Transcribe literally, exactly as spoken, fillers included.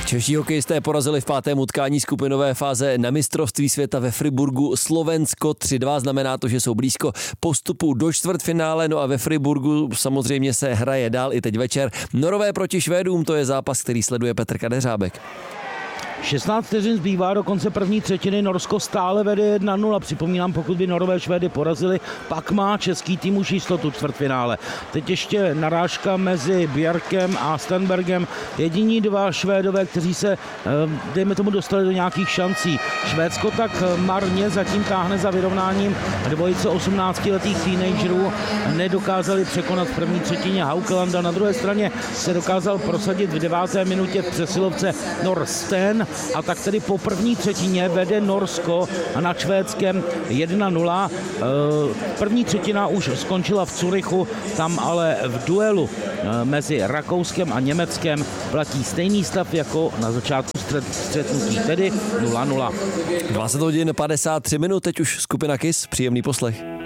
Čeští hokejisté porazili v pátém utkání skupinové fáze na mistrovství světa ve Friburgu Slovensko tři dva. Znamená to, že jsou blízko postupu do čtvrtfinále. No a ve Friburgu samozřejmě se hraje dál i teď večer. Norové proti Švédům, to je zápas, který sleduje Petr Kadeřábek. šestnáct vteřin zbývá do konce první třetiny, Norsko stále vede jedna nula. Připomínám, pokud by Norové Švédy porazili, pak má český tým už jistotu čtvrtfinále. Teď ještě narážka mezi Bjarkem a Stenbergem. Jediní dva Švédové, kteří se, dejme tomu, dostali do nějakých šancí. Švédsko tak marně zatím táhne za vyrovnáním. Dvojice osmnáctiletých teenagerů nedokázali překonat v první třetině Haukelanda. Na druhé straně se dokázal prosadit v deváté minutě v přesilovce Norsten. A tak tedy po první třetině vede Norsko a nad Švédskem jedna nula. První třetina už skončila v Curychu, tam ale v duelu mezi Rakouskem a Německem platí stejný stav jako na začátku střetnutí, tedy nula nula. dvacet hodin padesát tři minut, teď už skupina Kiss, příjemný poslech.